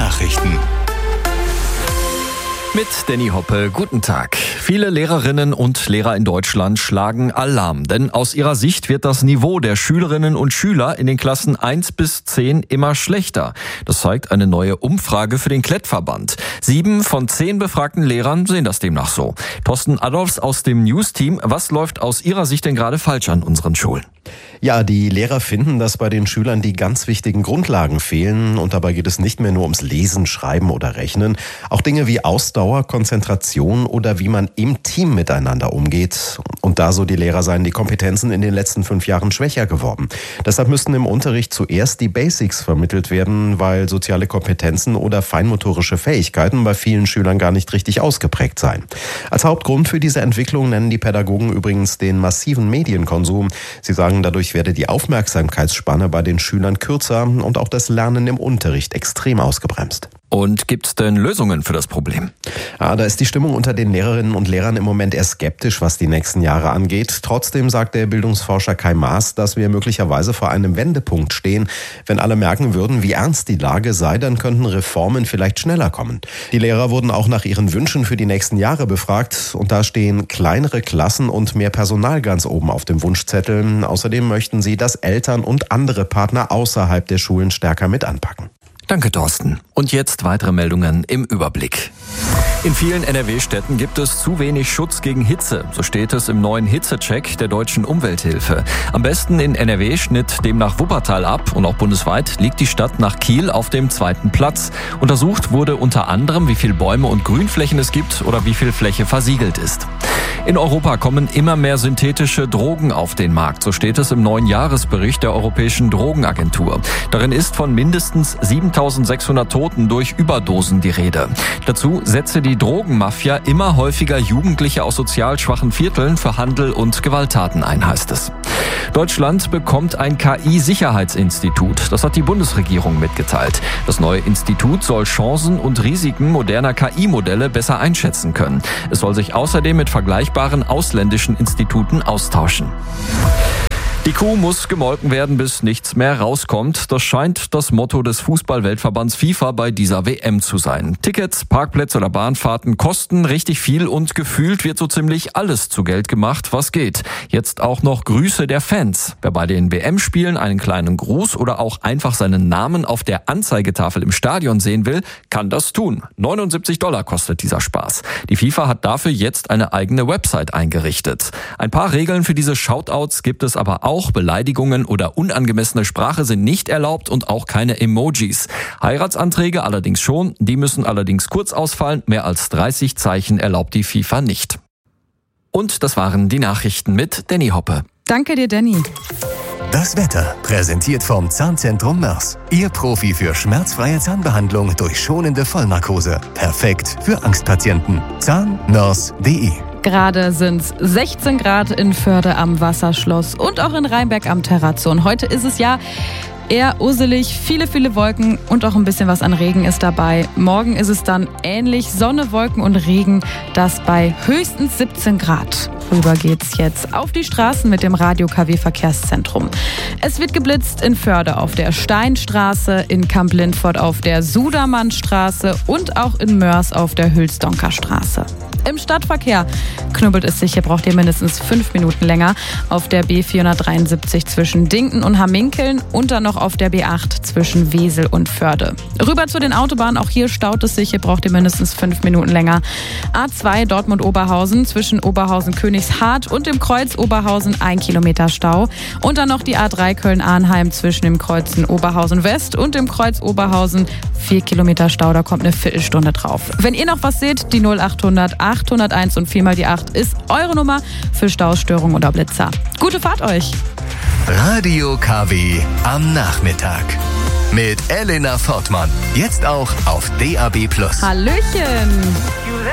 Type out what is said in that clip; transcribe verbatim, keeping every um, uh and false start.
Nachrichten. Mit Danny Hoppe, guten Tag. Viele Lehrerinnen und Lehrer in Deutschland schlagen Alarm, denn aus ihrer Sicht wird das Niveau der Schülerinnen und Schüler in den Klassen eins bis zehn immer schlechter. Das zeigt eine neue Umfrage für den Klettverband. Sieben von zehn befragten Lehrern sehen das demnach so. Thorsten Adolfs aus dem News-Team, was läuft aus Ihrer Sicht denn gerade falsch an unseren Schulen? Ja, die Lehrer finden, dass bei den Schülern die ganz wichtigen Grundlagen fehlen. Und dabei geht es nicht mehr nur ums Lesen, Schreiben oder Rechnen. Auch Dinge wie Ausdauer, Konzentration oder wie man im Team miteinander umgeht. Und da, so die Lehrer, seien die Kompetenzen in den letzten fünf Jahren schwächer geworden. Deshalb müssten im Unterricht zuerst die Basics vermittelt werden, weil soziale Kompetenzen oder feinmotorische Fähigkeiten bei vielen Schülern gar nicht richtig ausgeprägt seien. Als Hauptgrund für diese Entwicklung nennen die Pädagogen übrigens den massiven Medienkonsum. Sie sagen, dadurch werde die Aufmerksamkeitsspanne bei den Schülern kürzer und auch das Lernen im Unterricht extrem ausgebremst. Und gibt's denn Lösungen für das Problem? Ja, da ist die Stimmung unter den Lehrerinnen und Lehrern im Moment eher skeptisch, was die nächsten Jahre angeht. Trotzdem sagt der Bildungsforscher Kai Maas, dass wir möglicherweise vor einem Wendepunkt stehen. Wenn alle merken würden, wie ernst die Lage sei, dann könnten Reformen vielleicht schneller kommen. Die Lehrer wurden auch nach ihren Wünschen für die nächsten Jahre befragt. Und da stehen kleinere Klassen und mehr Personal ganz oben auf dem Wunschzettel. Außerdem möchten sie, dass Eltern und andere Partner außerhalb der Schulen stärker mit anpacken. Danke, Thorsten. Und jetzt weitere Meldungen im Überblick. In vielen N R W-Städten gibt es zu wenig Schutz gegen Hitze. So steht es im neuen Hitzecheck der Deutschen Umwelthilfe. Am besten in N R W schnitt demnach Wuppertal ab und auch bundesweit liegt die Stadt nach Kiel auf dem zweiten Platz. Untersucht wurde unter anderem, wie viel Bäume und Grünflächen es gibt oder wie viel Fläche versiegelt ist. In Europa kommen immer mehr synthetische Drogen auf den Markt. So steht es im neuen Jahresbericht der Europäischen Drogenagentur. Darin ist von mindestens siebentausendsechshundert Toten durch Überdosen die Rede. Dazu setze die Drogenmafia immer häufiger Jugendliche aus sozial schwachen Vierteln für Handel und Gewalttaten ein, heißt es. Deutschland bekommt ein K I-Sicherheitsinstitut. Das hat die Bundesregierung mitgeteilt. Das neue Institut soll Chancen und Risiken moderner K I-Modelle besser einschätzen können. Es soll sich außerdem mit vergleichbaren ausländischen Instituten austauschen. Die Kuh muss gemolken werden, bis nichts mehr rauskommt. Das scheint das Motto des Fußball-Weltverbands FIFA bei dieser W M zu sein. Tickets, Parkplätze oder Bahnfahrten kosten richtig viel und gefühlt wird so ziemlich alles zu Geld gemacht, was geht. Jetzt auch noch Grüße der Fans. Wer bei den W M-Spielen einen kleinen Gruß oder auch einfach seinen Namen auf der Anzeigetafel im Stadion sehen will, kann das tun. neunundsiebzig Dollar kostet dieser Spaß. Die FIFA hat dafür jetzt eine eigene Website eingerichtet. Ein paar Regeln für diese Shoutouts gibt es aber auch. Auch Beleidigungen oder unangemessene Sprache sind nicht erlaubt und auch keine Emojis. Heiratsanträge allerdings schon, die müssen allerdings kurz ausfallen. Mehr als dreißig Zeichen erlaubt die FIFA nicht. Und das waren die Nachrichten mit Danny Hoppe. Danke dir, Danny. Das Wetter, präsentiert vom Zahnzentrum Mörs. Ihr Profi für schmerzfreie Zahnbehandlung durch schonende Vollnarkose. Perfekt für Angstpatienten. zahnmörs punkt de. Gerade sind es sechzehn Grad in Förde am Wasserschloss und auch in Rheinberg am Terrazzo. Heute ist es ja eher urselig, viele, viele Wolken und auch ein bisschen was an Regen ist dabei. Morgen ist es dann ähnlich, Sonne, Wolken und Regen, das bei höchstens siebzehn Grad. Rüber geht's jetzt auf die Straßen mit dem Radio-K W-Verkehrszentrum. Es wird geblitzt in Förde auf der Steinstraße, in Kamp-Lindfort auf der Sudermannstraße und auch in Mörs auf der Hülsdonker-Straße. Im Stadtverkehr knubbelt es sich, hier braucht ihr mindestens fünf Minuten länger auf der B vierhundertdreiundsiebzig zwischen Dinkten und Hamminkeln und dann noch auf der B acht zwischen Wesel und Förde. Rüber zu den Autobahnen, auch hier staut es sich, hier braucht ihr mindestens fünf Minuten länger. A zwei Dortmund-Oberhausen zwischen Oberhausen-Königshardt und dem Kreuz Oberhausen ein Kilometer Stau. Und dann noch die A drei Köln-Arnheim zwischen dem Kreuzen Oberhausen-West und dem Kreuz Oberhausen vier Kilometer Stau, da kommt eine Viertelstunde drauf. Wenn ihr noch was seht, die null achthundert achthunderteins und vier mal die acht ist eure Nummer für Staustörungen oder Blitzer. Gute Fahrt euch! Radio K W am Nachmittag. Mit Elena Fortmann. Jetzt auch auf D A B plus. Hallöchen!